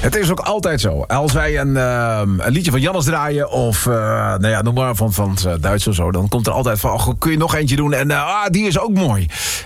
Het is ook altijd zo. Als wij een liedje van Jannes draaien... of noem maar van het Duits of zo... dan komt er altijd van... kun je nog eentje doen? En die is ook mooi.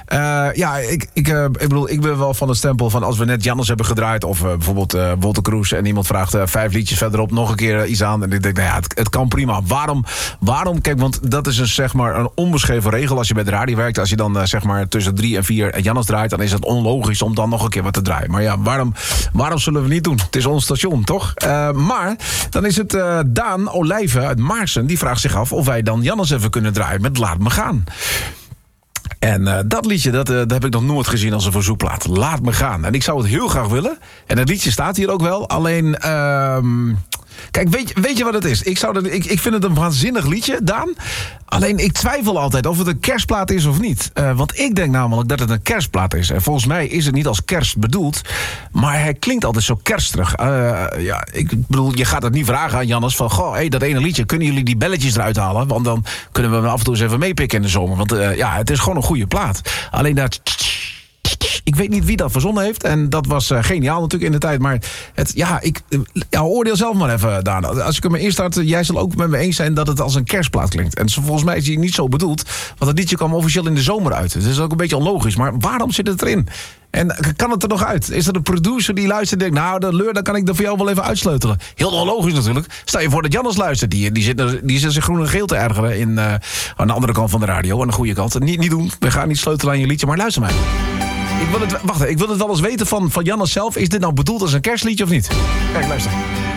Ik ben wel van het stempel van... als we net Jannes hebben gedraaid... of bijvoorbeeld Wolter Kroes... en iemand vraagt 5 liedjes verderop... nog een keer iets aan. En ik denk, het kan prima. Waarom? Kijk, want dat is een onbeschreven regel... als je bij de radio werkt. Als je dan tussen 3 en 4 Jannes draait... dan is het onlogisch om dan nog een keer wat te draaien. Maar ja, waarom zullen we niet doen? Het is ons station, toch? Maar dan is het Daan Olijven uit Maarsen... die vraagt zich af of wij dan Jannes even kunnen draaien... met Laat Me Gaan. En dat liedje, dat heb ik nog nooit gezien als een verzoekplaat. Laat Me Gaan. En ik zou het heel graag willen. En het liedje staat hier ook wel. Alleen... Kijk, weet je wat het is? Ik vind het een waanzinnig liedje, Daan. Alleen ik twijfel altijd of het een kerstplaat is of niet. Want ik denk namelijk dat het een kerstplaat is. En volgens mij is het niet als kerst bedoeld. Maar hij klinkt altijd zo kerstig. Ik bedoel, je gaat het niet vragen aan Jannes van... dat ene liedje, kunnen jullie die belletjes eruit halen? Want dan kunnen we hem af en toe eens even meepikken in de zomer. Want het is gewoon een goede plaat. Alleen dat... Ik weet niet wie dat verzonnen heeft. En dat was geniaal natuurlijk in de tijd. Maar oordeel zelf maar even, Daan. Als ik hem eerst start, jij zal ook met me eens zijn... dat het als een kerstplaat klinkt. En volgens mij is hij niet zo bedoeld. Want het liedje kwam officieel in de zomer uit. Dus dat is ook een beetje onlogisch. Maar waarom zit het erin? En kan het er nog uit? Is er een producer die luistert en denkt... dan kan ik er voor jou wel even uitsleutelen. Heel onlogisch natuurlijk. Stel je voor dat Jannes luistert. Die zit zich groen en geel te ergeren... aan de andere kant van de radio. Aan de goede kant. Niet doen. We gaan niet sleutelen aan je liedje. Maar luister mij. Ik wil het wel eens weten van Jannes zelf. Is dit nou bedoeld als een kerstliedje of niet? Kijk, luister.